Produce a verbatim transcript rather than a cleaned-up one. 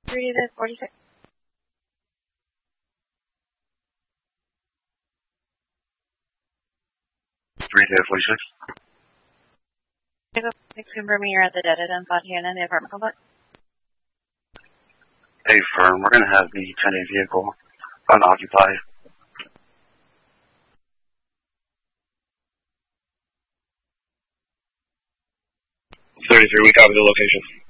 three to forty-six. three to forty-six. Confirming you're at the Dead End Fontana in the apartment complex. Hey, firm, we're going to have the ten A vehicle unoccupied. thirty-three, we copy the location.